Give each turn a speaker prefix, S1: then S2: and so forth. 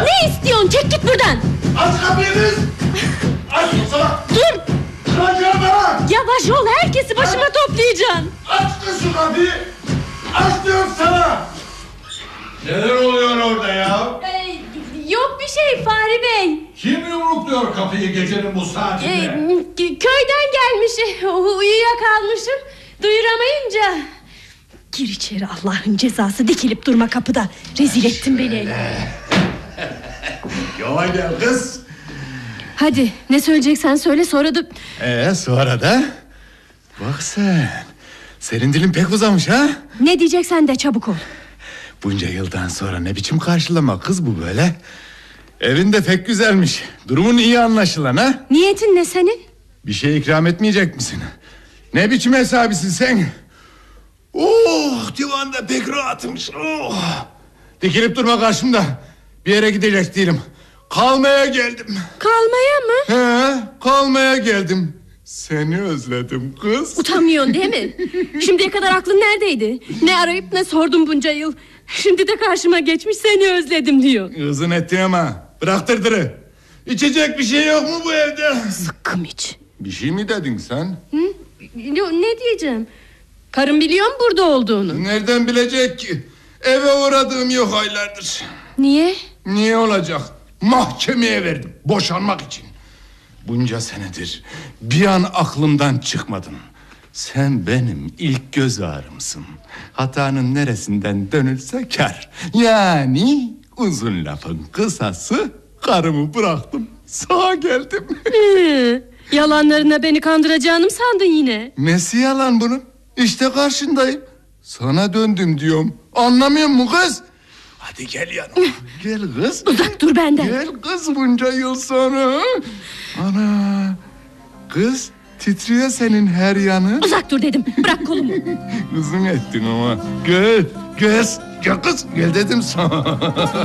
S1: Ne istiyorsun? Çek git buradan.
S2: Aç kapıyı kız. Aç sana.
S1: Dur.
S2: Kıracağım bana.
S1: Yavaş ol, herkesi başıma toplayacaksın.
S2: Aç kız şu kapıyı. Aç diyorum sana. Neler oluyor orada ya?
S1: Yok bir şey Fahri Bey.
S2: Kim yumrukluyor kapıyı gecenin bu saatinde?
S1: Köyden gelmiş. Uyuyakalmışım. Duyuramayınca. Gir içeri, Allah'ın cezası, dikilip durma kapıda. Rezil ettin beni.
S2: Yola gel kız.
S1: Hadi ne söyleyeceksen söyle, sonra da...
S3: Sonra da? Bak sen. Senin dilin pek uzamış ha?
S1: Ne diyeceksen de çabuk ol.
S3: Bunca yıldan sonra ne biçim karşılama kız bu böyle? Evin de pek güzelmiş. Durumun iyi anlaşılan ha?
S1: Niyetin ne senin?
S3: Bir şey ikram etmeyecek misin? Ne biçim hesabısın sen? Oh, divanda pek rahatmış. Oh. Dikilip durma karşımda. Bir yere gidecek değilim. Kalmaya geldim.
S1: Kalmaya mı?
S3: He, kalmaya geldim. Seni özledim kız.
S1: Utanmıyorsun değil mi? Şimdiye kadar aklın neredeydi? Ne arayıp ne sordum bunca yıl. Şimdi de karşıma geçmiş, seni özledim diyor.
S3: Kızın ettin ama bırak dırdırı. İçecek bir şey yok mu bu evde?
S1: Sıkkım iç.
S3: Bir şey mi dedin sen?
S1: Hı? Ne diyeceğim? Karım biliyor mu burada olduğunu?
S3: Nereden bilecek ki? Eve uğradığım yok aylardır.
S1: Niye?
S3: Niye olacak? Mahkemeye verdim boşanmak için. Bunca senedir bir an aklımdan çıkmadın. Sen benim ilk göz ağrımsın. Hatanın neresinden dönülse kâr. Yani uzun lafın kısası, karımı bıraktım, sağa geldim.
S1: Yalanlarına beni kandıracağını mı sandın yine?
S3: Nesi yalan bunun? İşte karşındayım. Sana döndüm diyorum. Anlamıyor musun kız? Hadi gel yanıma. Gel kız.
S1: Uzak dur benden.
S3: Gel kız, bunca yıl sonra. Ana. Kız titriyor senin her yanın.
S1: Uzak dur dedim. Bırak kolumu.
S3: Kızım ettin ama. Gel. Gel. Gel kız. Gel dedim sana.